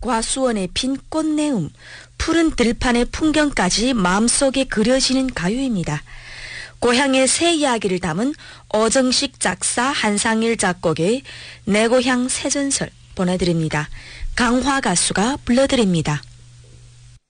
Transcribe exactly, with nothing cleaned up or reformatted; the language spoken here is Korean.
숲과 수원의 핀 꽃내음, 푸른 들판의 풍경까지 마음속에 그려지는 가요입니다. 고향의 새 이야기를 담은 어정식 작사 한상일 작곡의 내 고향 새전설 보내드립니다. 강화 가수가 불러드립니다.